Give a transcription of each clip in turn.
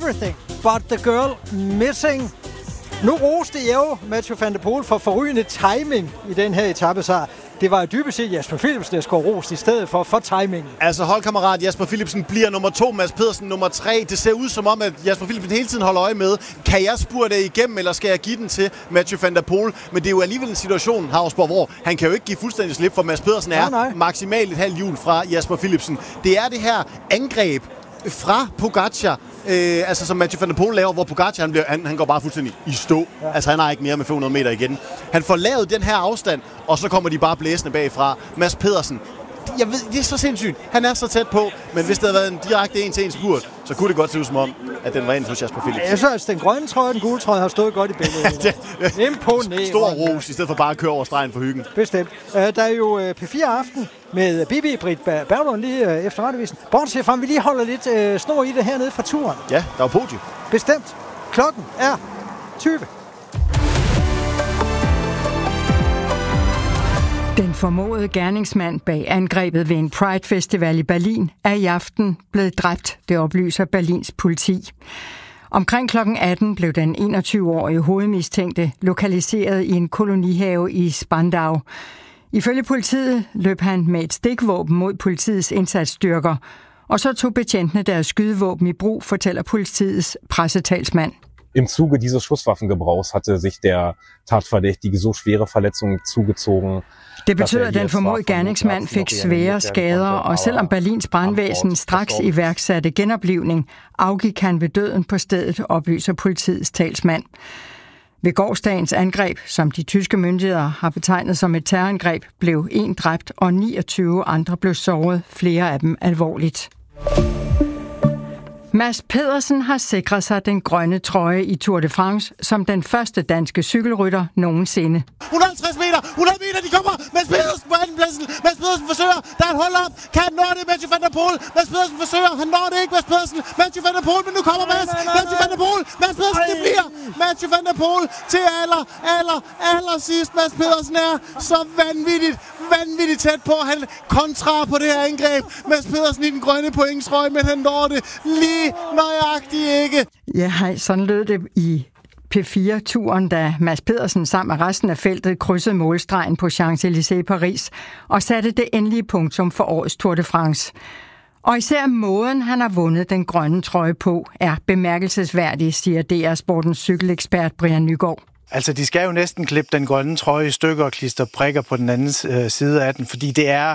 everything but the girl missing. Nu roste jeg jo Mathieu van der Poel for forrygende timing i den her etapesejr. Det var jo dybest set Jasper Philipsen, der skulle rost i stedet for timingen. Altså holdkammerat Jasper Philipsen bliver nummer 2, Mads Pedersen nummer 3. Det ser ud som om, at Jasper Philipsen hele tiden holder øje med, kan jeg spurte igennem, eller skal jeg give den til Mathieu van der Poel? Men det er jo alligevel en situation, Hausborg, hvor han kan jo ikke give fuldstændig slip, for Mads Pedersen er maksimalt et halvt hjul fra Jasper Philipsen. Det er det her angreb fra Pogacar, altså som Mathieu van der Poel laver, hvor Pogacar han går bare fuldstændig i stå. Ja. Altså han har ikke mere med 500 meter igen. Han får lavet den her afstand, og så kommer de bare blæsende bagfra. Mads Pedersen, jeg ved, det er så sindssygt. Han er så tæt på, men hvis det havde været en direkte 1-til-1 spurt, så kunne det godt se ud som om, at den var ind hos Jasper Philipsen. Jeg synes, den grønne trøje og den gule trøje har stået godt i billedet. Imponerende. Stor ros, i stedet for bare at køre over stregen for hyggen. Bestemt. Der er jo P4 Aften med Bibi Britt Berglund lige efter radioavisen. Bortset fra, vi lige holder lidt snor i det hernede fra turen. Ja, der var podium. Bestemt. Klokken er 20. Den formodede gerningsmand bag angrebet ved en Pride-festival i Berlin er i aften blevet dræbt, det oplyser Berlins politi. Omkring kl. 18 blev den 21-årige hovedmistænkte lokaliseret i en kolonihave i Spandau. Ifølge politiet løb han med et stikvåben mod politiets indsatsstyrker, og så tog betjentene deres skydevåben i brug, fortæller politiets pressetalsmand. Im Zuge dieses Schusswaffengebrauchs hatte sich der Tatverdächtige so schwere Verletzungen zugezogen. Det betyder, at den formodede gerningsmand fik svære skader, og selvom Berlins brandvæsen straks iværksatte genoplivning, afgik han ved døden på stedet, oplyser politiets talsmand. Ved gårsdagens angreb, som de tyske myndigheder har betegnet som et terrorangreb, blev 1 dræbt og 29 andre blev såret, flere af dem alvorligt. Mads Pedersen har sikret sig den grønne trøje i Tour de France som den første danske cykelrytter nogensinde. 150 meter, 100 meter, de kommer. Mads Pedersen på andenpladsen. Mads Pedersen forsøger. Der er et hold op. Kan han nå det? Mathieu van der Poel. Mads Pedersen forsøger. Han når det ikke, Mads Pedersen. Mathieu van der Poel, men nu kommer Mads. Mathieu van der Poel. Mads Pedersen, det bliver Mathieu van der Poel til aller sidst. Mads Pedersen er så vanvittigt tæt på. Han kontrar på det her angreb. Mads Pedersen i den grønne pointtrøje, men han når det lige nøjagtigt ikke. Ja, sådan lød det i P4-turen, da Mads Pedersen sammen med resten af feltet krydsede målstregen på Champs-Élysées Paris og satte det endelige punktum for årets Tour de France. Og især måden, han har vundet den grønne trøje på, er bemærkelsesværdig, siger DR Sportens cykelekspert Brian Nygaard. Altså, de skal jo næsten klippe den grønne trøje i stykker og klistre prikker på den anden side af den, fordi det er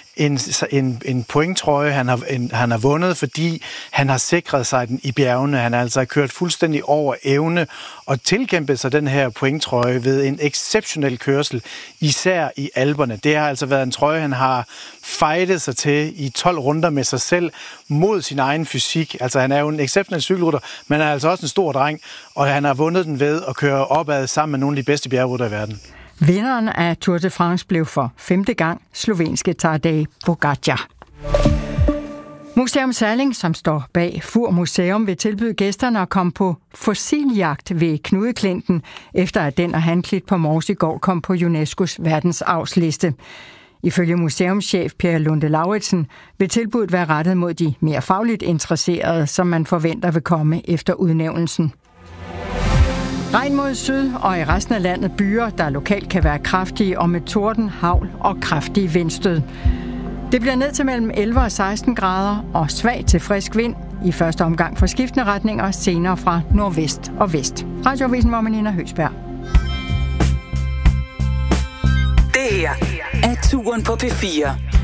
en pointtrøje, han har vundet, fordi han har sikret sig den i bjergene. Han har altså kørt fuldstændig over evne og tilkæmpet sig den her pointtrøje ved en exceptionel kørsel, især i Alperne. Det har altså været en trøje, han har fightet sig til i 12 runder med sig selv mod sin egen fysik. Altså, han er jo en exceptionel cykelrytter, men han er altså også en stor dreng, og han har vundet den ved at køre opad sammen med nogle af de bedste bjergrytter i verden. Vinderen af Tour de France blev for 5. gang slovenske Tadej Pogacar. Museum Salling, som står bag Fur Museum, vil tilbyde gæsterne at komme på fossiljagt ved Knudeklinten, efter at den og Hanklit på Mors i går kom på UNESCO's verdensarvsliste. Ifølge museumschef Per Lunde Lauritsen vil tilbuddet være rettet mod de mere fagligt interesserede, som man forventer vil komme efter udnævnelsen. Regn mod syd og i resten af landet byer, der lokalt kan være kraftige og med torden, hagl og kraftige vindstød. Det bliver ned til mellem 11 og 16 grader og svag til frisk vind. I første omgang fra skiftende retninger, senere fra nordvest og vest. Radioavisen var Nina Høgsberg. Det her er Turen på P4.